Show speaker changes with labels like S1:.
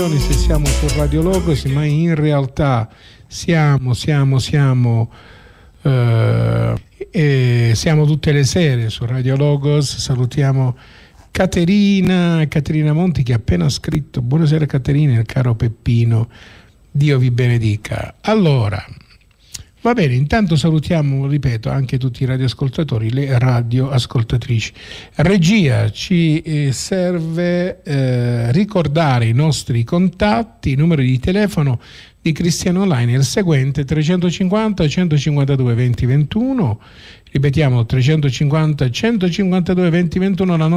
S1: se siamo su Radio Logos, ma in realtà siamo tutte le sere su Radio Logos. Salutiamo Caterina Monti, che ha appena scritto: buonasera Caterina, il caro Peppino, Dio vi benedica. Allora, va bene, intanto salutiamo, ripeto, anche tutti i radioascoltatori, le radioascoltatrici. Regia, ci serve ricordare i nostri contatti, i numeri di telefono di Cristiano Online, il seguente: 350 152 20 21, ripetiamo 350 152 20 21, la